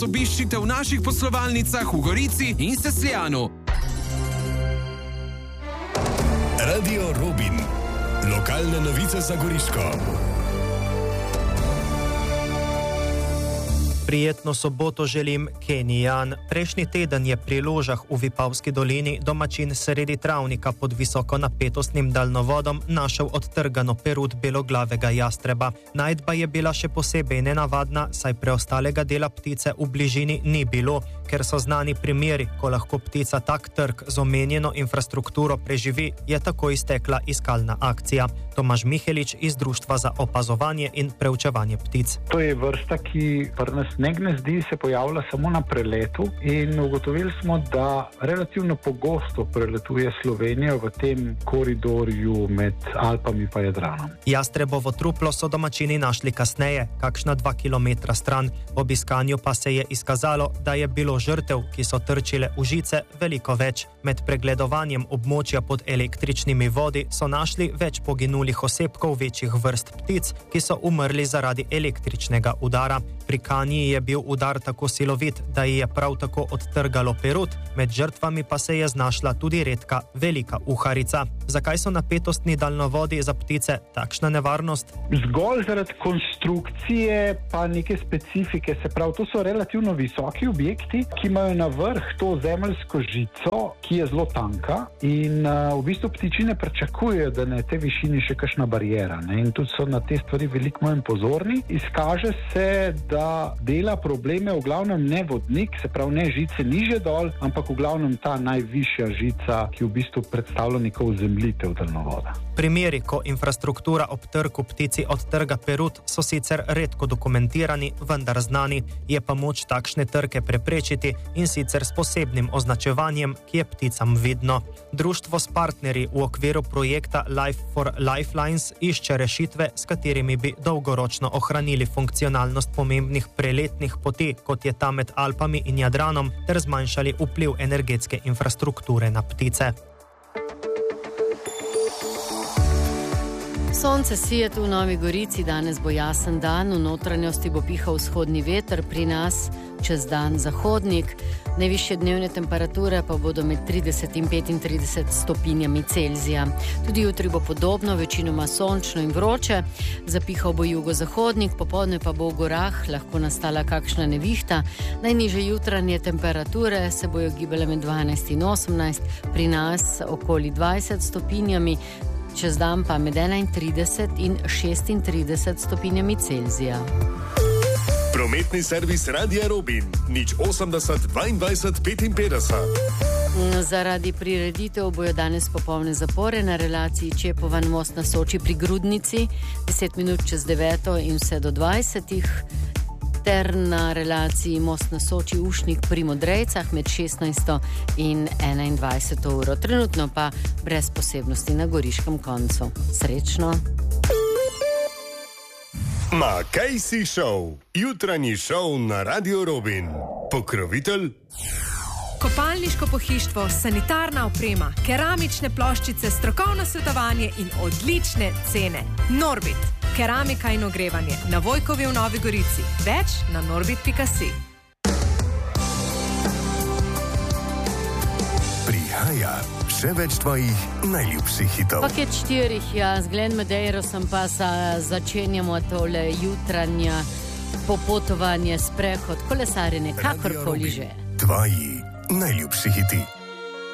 obiščite v naših poslovalnicah v Gorici in Sesljanu. Radio Robin. Lokalne novice za Goriško. Prijetno soboto želim, Kenijan. Prejšnji teden je pri Ložah v Vipavski dolini domačin sredi travnika pod visokonapetostnim daljnovodom našel odtrgano perut beloglavega jastreba. Najdba je bila še posebej nenavadna, saj preostalega dela ptice v bližini ni bilo, ker so znani primeri, ko lahko ptica tak trk z omenjeno infrastrukturo preživi, je tako iztekla iskalna akcija. Tomaž Mihelič iz Društva za opazovanje in preučevanje ptic. To je vrsta, ki pri nas ne gnezdi, se pojavlja samo na preletu in ugotovili smo, da relativno pogosto preletuje Slovenijo v tem koridorju med Alpami pa Jadranom. Jastrebovo truplo so domačini našli kasneje, kakšna 2 kilometra stran. Ob iskanju pa se je izkazalo, da je bilo žrtev, ki so trčile v žice, veliko več. Med pregledovanjem območja pod električnimi vodi so našli več poginulih osebkov večjih vrst ptic, ki so umrli zaradi električnega udara. Pri kanji je bil udar tako silovit, da ji je prav tako odtrgalo perut, med žrtvami pa se je znašla tudi redka velika uharica. Zakaj so napetostni daljnovodi za ptice takšna nevarnost? Zgolj zaradi konstrukcije pa neke specifike, se pravi, to so relativno visoki objekti, ki imajo na vrh to zemeljsko žico, ki je zelo tanka in v bistvu ptičine pričakujejo, da na tej višini še kakšna bariera, ne? In tudi so na te stvari veliko manj pozorni. Izkaže se, da dela probleme v glavnem ne vodnik, se pravi ne žice niže dol, ampak v glavnem ta najvišja žica, ki v bistvu predstavlja neko ozemljitev daljnovoda. Primeri, ko infrastruktura ob trku ptici odtrga perut, so sicer redko dokumentirani, vendar znani. Je pa moč takšne trke preprečiti in sicer s posebnim označevanjem, ki je pticam vidno. Društvo s partnerji v okviru projekta Life for Lifelines išče rešitve, s katerimi bi dolgoročno ohranili funkcionalnost pomembnih preletnih poti, kot je ta med Alpami in Jadranom, ter zmanjšali vpliv energetske infrastrukture na ptice. Sonce sije tu v Novi Gorici, danes bo jasen dan, v notranjosti bo pihal vzhodni veter, pri nas čez dan zahodnik. Najvišje dnevne temperature pa bodo med 30 in 35 stopinjami Celzija. Tudi jutri bo podobno, večinoma sončno in vroče. Zapihal bo jugozahodnik, popoldne pa bo v gorah lahko nastala kakšna nevihta. Najnižje jutranje temperature se bojo gibale med 12 in 18, pri nas okoli 20 stopinjami, čez dan pa med 31 in 36 stopinjami Celzija. Prometni servis Radia Robin, 080 22 55. Zaradi prireditev bojo danes popolne zapore na relaciji Čepovan most na Soči pri Grudnici, 10 minut čez 9 in vse do 20, ter na relaciji most na Soči Ušnik pri Modrejcah med 16 in 21 uro. Trenutno pa brez posebnosti na goriškem koncu. Srečno! Makejsi Show, jutranji šov na Radio Robin. Pokrovitelj Kopalniško pohištvo, sanitarna oprema, keramične ploščice, strokovno svetovanje in odlične cene. Norbit, keramika in ogrevanje na Vojkovi v Novi Gorici. Več na norbit.si. prihaja še več tvojih najljubših hitov. Paket 4, ja, z Glen Madeiro sem pa začenjamo tole jutranja popotovanje, sprehod, kolesarjenje, kakorkoli že. Tvoji najljubši hiti.